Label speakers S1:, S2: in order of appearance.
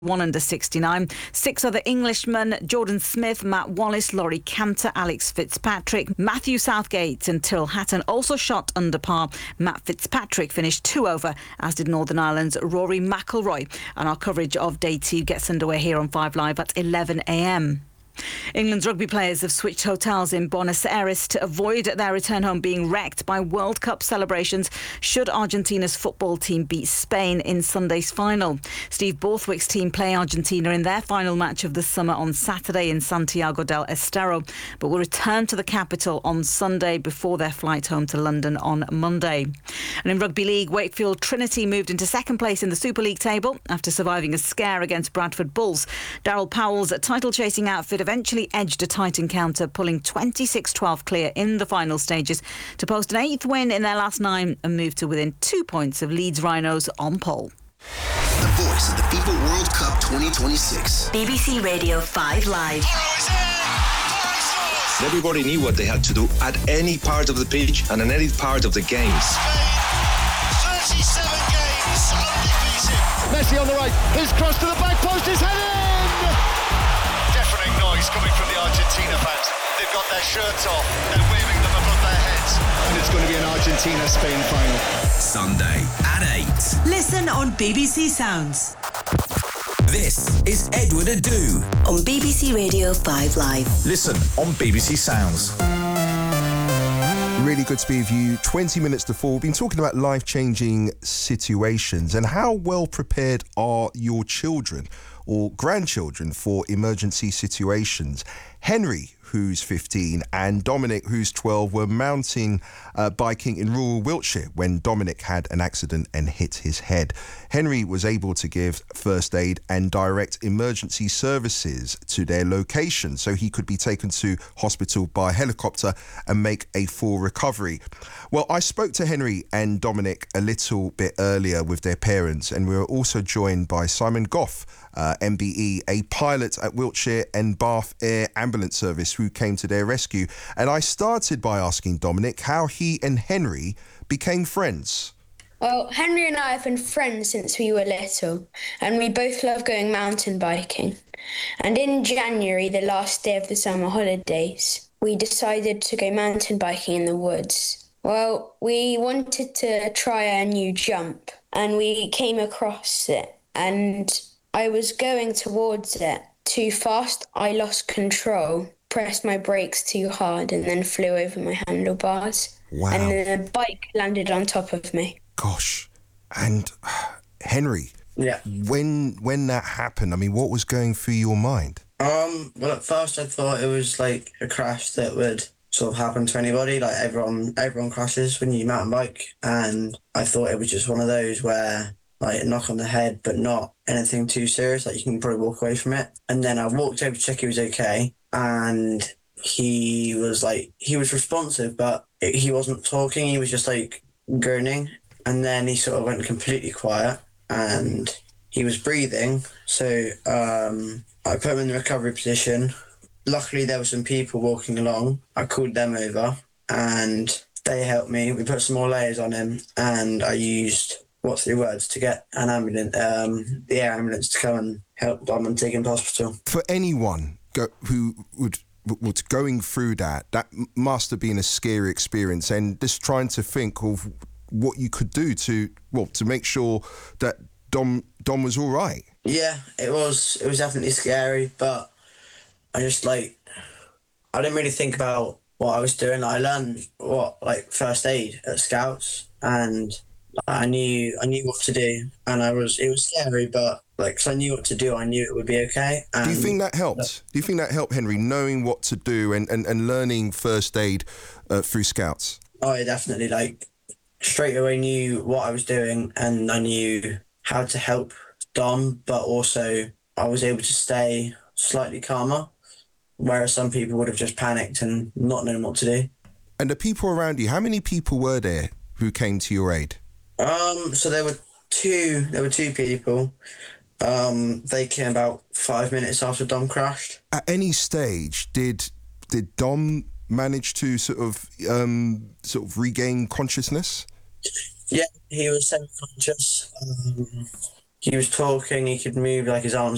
S1: One under 69. 6 other Englishmen, Jordan Smith, Matt Wallace, Laurie Cantor, Alex Fitzpatrick, Matthew Southgate and Tyrrell Hatton also shot under par. Matt Fitzpatrick finished 2 over, as did Northern Ireland's Rory McIlroy. And our coverage of Day 2 gets underway here on 5 Live at 11 a.m. England's rugby players have switched hotels in Buenos Aires to avoid their return home being wrecked by World Cup celebrations should Argentina's football team beat Spain in Sunday's final. Steve Borthwick's team play Argentina in their final match of the summer on Saturday in Santiago del Estero, but will return to the capital on Sunday before their flight home to London on Monday. And in Rugby League, Wakefield Trinity moved into second place in the Super League table after surviving a scare against Bradford Bulls. Darryl Powell's title-chasing outfit eventually edged a tight encounter, pulling 26-12 clear in the final stages to post an 8th win in their last 9 and move to within 2 points of Leeds Rhinos on pole.
S2: The voice of the FIFA World Cup 2026.
S3: BBC Radio 5 Live.
S4: Everybody knew what they had to do at any part of the pitch and in any part of the game.
S5: Spain, 37 games, undefeated.
S6: Messi on the right, his cross to the back post is headed!
S5: Deafening noise coming from the Argentina fans. They've got their shirts off, they're waving them above their heads.
S6: And it's going to be an Argentina-Spain final.
S2: Sunday at 8.
S3: Listen on BBC Sounds.
S2: This is Edward Adu
S3: On BBC Radio 5 Live.
S7: Listen on BBC Sounds.
S8: Really good to be with you. 20 minutes to 4. We've been talking about life-changing situations and how well prepared are your children or grandchildren for emergency situations. Henry, who's 15, and Dominic, who's 12, were mountain biking in rural Wiltshire when Dominic had an accident and hit his head. Henry was able to give first aid and direct emergency services to their location so he could be taken to hospital by helicopter and make a full recovery. Well, I spoke to Henry and Dominic a little bit earlier with their parents, and we were also joined by Simon Goff, MBE, a pilot at Wiltshire and Bath Air Ambulance Service, who came to their rescue. And I started by asking Dominic how he and Henry became friends.
S9: Well, Henry and I have been friends since we were little, and we both love going mountain biking. And in January, the last day of the summer holidays, we decided to go mountain biking in the woods. Well, we wanted to try a new jump, and we came across it, and I was going towards it too fast. I lost control, pressed my brakes too hard, and then flew over my handlebars.
S8: Wow.
S9: And then the bike landed on top of me.
S8: Gosh. And Henry,
S10: yeah,
S8: when that happened, I mean, what was going through your mind?
S10: Well, at first I thought it was like a crash that would sort of happen to anybody. Like everyone crashes when you mountain bike, and I thought it was just one of those where like a knock on the head, but not anything too serious. Like you can probably walk away from it. And then I walked over to check he was okay, and he was responsive, but he wasn't talking. He was just like groaning, and then he sort of went completely quiet, and he was breathing. So I put him in the recovery position. Luckily, there were some people walking along. I called them over, and they helped me. We put some more layers on him, and I used what's the words to get an ambulance, the air ambulance to come and help Dom and take him to hospital.
S8: For anyone who was going through that must have been a scary experience, and just trying to think of what you could do to make sure that Dom was all right.
S10: Yeah, it was definitely scary, but I didn't really think about what I was doing. I learned first aid at Scouts, and I knew what to do, and it was scary, but because I knew what to do, I knew it would be okay. And
S8: do you think that helped? Do you think that helped, Henry, knowing what to do and learning first aid through Scouts?
S10: Oh, I definitely straight away knew what I was doing, and I knew how to help Dom, but also I was able to stay slightly calmer, whereas some people would have just panicked and not known what to do.
S8: And the people around you, how many people were there who came to your aid?
S10: So there were two people. They came about 5 minutes after Dom crashed.
S8: At any stage, did Dom manage to sort of regain consciousness?
S10: Yeah, he was semi-conscious. He was talking. He could move his arms